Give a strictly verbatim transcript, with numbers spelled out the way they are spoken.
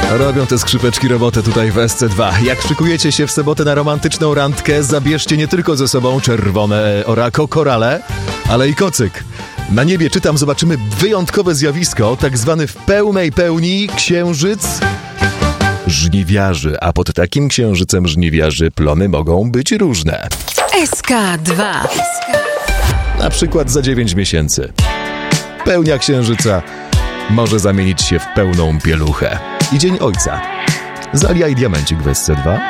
Robią te skrzypeczki robotę tutaj w S C dwa. Jak szykujecie się w sobotę na romantyczną randkę, zabierzcie nie tylko ze sobą czerwone orako, korale, ale i kocyk. Na niebie, czytam, zobaczymy wyjątkowe zjawisko, tak zwany w pełnej pełni księżyc żniwiarzy. A pod takim księżycem żniwiarzy plony mogą być różne. S K dwa. Na przykład za dziewięć miesięcy. Pełnia księżyca może zamienić się w pełną pieluchę. I Dzień Ojca. Zalia i Diamencik w S C dwa.